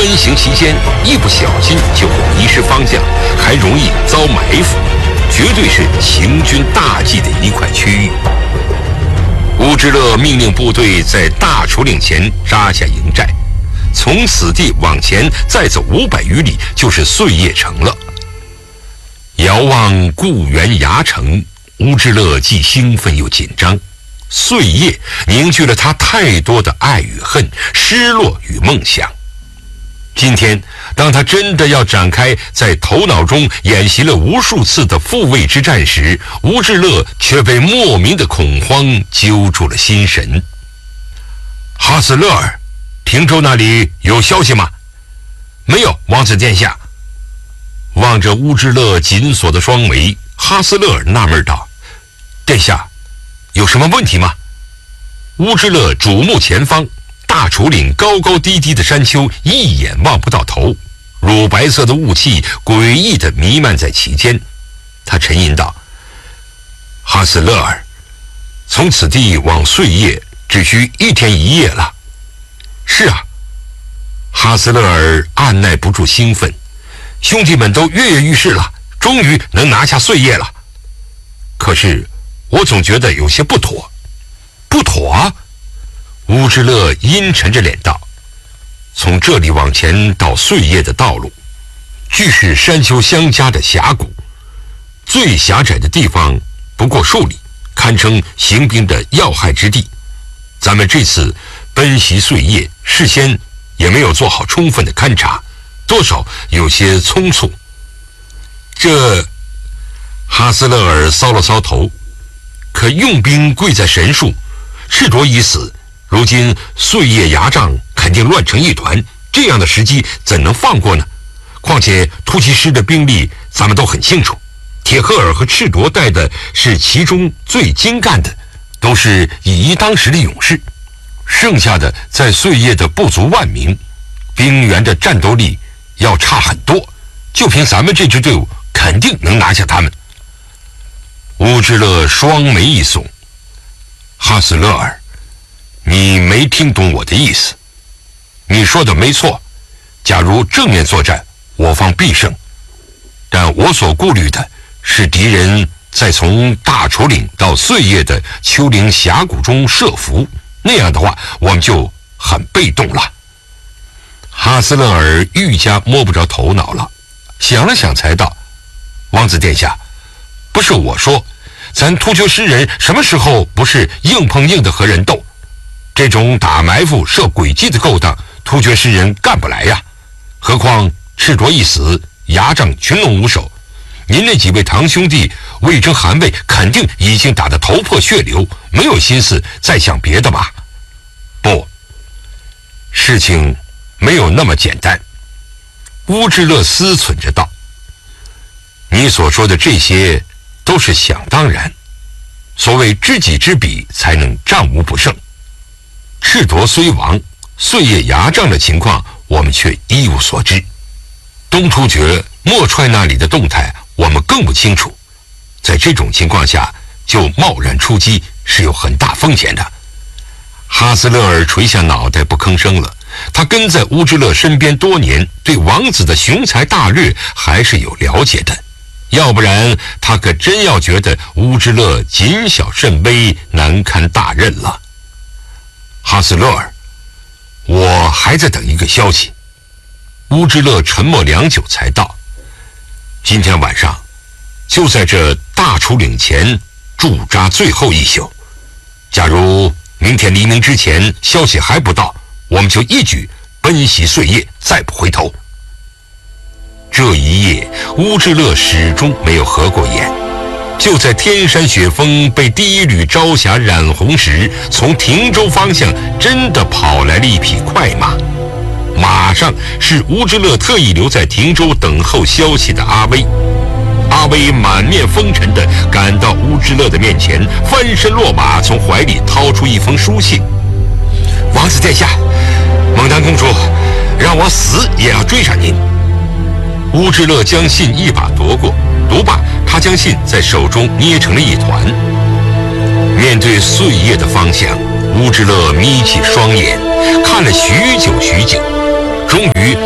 专行期间一不小心就会迷失方向，还容易遭埋伏，绝对是行军大忌的一块区域。乌之乐命令部队在大楚岭前扎下营寨，从此地往前再走500余里就是碎叶城了。遥望故园崖城，乌之乐既兴奋又紧张。碎叶凝聚了他太多的爱与恨、失落与梦想。今天当他真的要展开在头脑中演习了无数次的复位之战时，乌之乐却被莫名的恐慌揪住了心神。哈斯勒尔，汀州那里有消息吗？没有，王子殿下。望着乌之乐紧锁的双眉，哈斯勒尔纳闷道：殿下有什么问题吗？乌之乐瞩目前方，大楚岭高高低低的山丘一眼望不到头，乳白色的雾气诡异地弥漫在其间。他沉吟道：哈斯勒尔，从此地往碎叶只需1天1夜了。是啊，哈斯勒尔按耐不住兴奋，兄弟们都跃跃欲试了，终于能拿下碎叶了。可是我总觉得有些不妥。不妥？乌之乐阴沉着脸道：从这里往前到碎叶的道路，俱是山丘相加的峡谷，最狭窄的地方不过数里，堪称行兵的要害之地。咱们这次奔袭碎叶，事先也没有做好充分的勘察，多少有些匆促。这，哈斯勒尔搔了搔头，可用兵贵在神术，赤卓已死，如今碎叶牙帐肯定乱成一团，这样的时机怎能放过呢？况且突骑师的兵力咱们都很清楚，铁赫尔和赤卓带的是其中最精干的，都是以一当十的勇士，剩下的在碎叶的不足10000名，兵员的战斗力要差很多，就凭咱们这支队伍肯定能拿下他们。乌之乐双眉一耸：哈斯勒尔，你没听懂我的意思。你说的没错，假如正面作战，我方必胜，但我所顾虑的是敌人在从大楚岭到碎叶的丘陵峡谷中设伏，那样的话我们就很被动了。哈斯勒尔愈加摸不着头脑了，想了想才道：王子殿下，不是我说，咱突厥诗人什么时候不是硬碰硬的和人斗？这种打埋伏设诡计的勾当，突厥诗人干不来呀。何况赤卓一死，牙帐群龙无首，您那几位堂兄弟魏征、韩魏肯定已经打得头破血流，没有心思再想别的吧？不，事情没有那么简单。乌之乐思忖着道：你所说的这些都是想当然，所谓知己知彼，才能战无不胜。赤卓虽亡，碎叶牙帐的情况我们却一无所知，东突厥莫踹那里的动态我们更不清楚，在这种情况下就贸然出击是有很大风险的。哈斯勒尔垂下脑袋不吭声了，他跟在乌之乐身边多年，对王子的雄才大略还是有了解的，要不然他可真要觉得乌之乐谨小慎微，难堪大任了。哈斯勒尔，我还在等一个消息。乌之乐沉默良久才道：今天晚上就在这大楚岭前驻扎最后一宿，假如明天黎明之前消息还不到，我们就一举奔袭碎叶，再不回头。这一夜乌之乐始终没有合过眼。就在天山雪峰被第一缕朝霞染红时，从亭州方向真的跑来了一匹快马，马上是乌之乐特意留在亭州等候消息的阿威。阿威满面风尘地赶到乌之乐的面前，翻身落马，从怀里掏出一封书信：王子殿下，蒙丹公主让我死也要追上您。乌之乐将信一把夺过，读罢，他将信在手中捏成了一团。面对碎叶的方向，乌之乐眯起双眼，看了许久许久，终于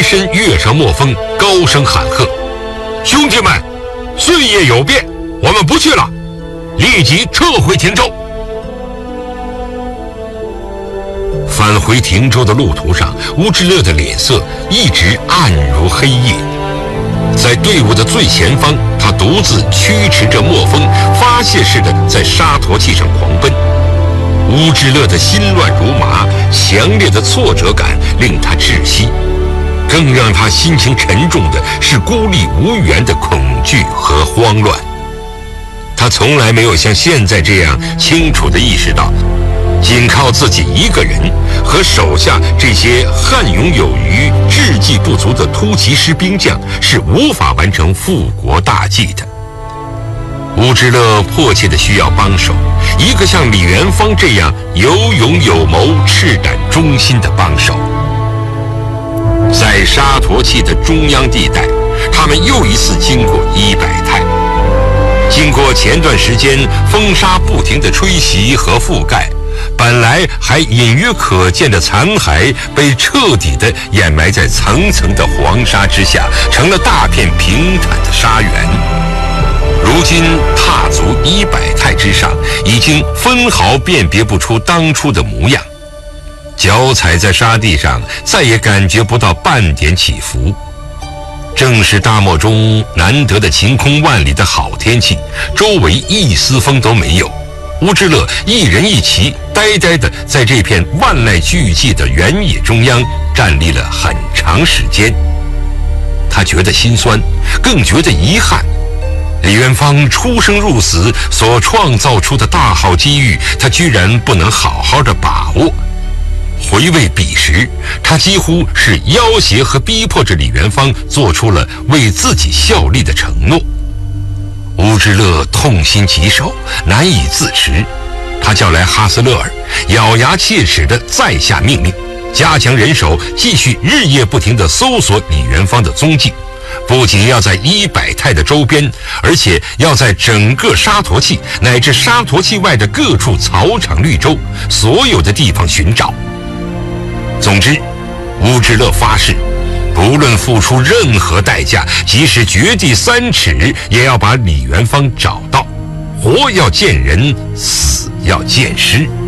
身跃上磨峰，高声喊喝：“兄弟们，岁月有变，我们不去了，立即撤回亭州！”返回亭州的路途上，乌之乐的脸色一直暗如黑夜。在队伍的最前方，他独自驱驰着墨风，发泄似的在沙陀器上狂奔。乌之乐的心乱如麻，强烈的挫折感令他窒息。更让他心情沉重的是孤立无援的恐惧和慌乱。他从来没有像现在这样清楚地意识到，仅靠自己一个人和手下这些悍勇有余、智计不足的突骑师兵将是无法完成复国大计的。乌之乐迫切地需要帮手，一个像李元芳这样有勇有谋、赤胆忠心的帮手。在沙陀器的中央地带，他们又一次经过伊百泰。经过前段时间风沙不停的吹袭和覆盖，本来还隐约可见的残骸被彻底的掩埋在层层的黄沙之下，成了大片平坦的沙原。如今踏足伊百泰之上，已经分毫辨别不出当初的模样。脚踩在沙地上，再也感觉不到半点起伏。正是大漠中难得的晴空万里的好天气，周围一丝风都没有。乌之乐一人一骑，呆呆地在这片万籁俱寂的原野中央站立了很长时间。他觉得心酸，更觉得遗憾。李元芳出生入死所创造出的大好机遇，他居然不能好好的把握。回味彼时，他几乎是要挟和逼迫着李元芳做出了为自己效力的承诺。乌之乐痛心疾首，难以自持。他叫来哈斯勒尔，咬牙切齿地再下命令，加强人手，继续日夜不停地搜索李元芳的踪迹。不仅要在伊百泰的周边，而且要在整个沙陀器乃至沙陀器外的各处草场绿洲所有的地方寻找。总之，乌之乐发誓，不论付出任何代价，即使掘地3尺，也要把李元芳找到。活要见人，死要见尸。